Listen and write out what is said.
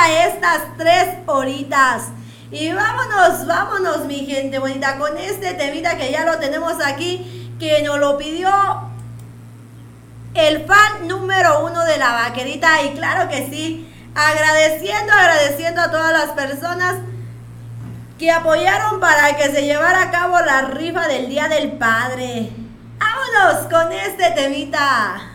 estas 3 horitas. Y vámonos mi gente bonita con este temita que ya lo tenemos aquí, que nos lo pidió el fan número 1 de la vaquerita. Y claro que sí, agradeciendo a todas las personas que apoyaron para que se llevara a cabo la rifa del Día del Padre. Vámonos con este temita.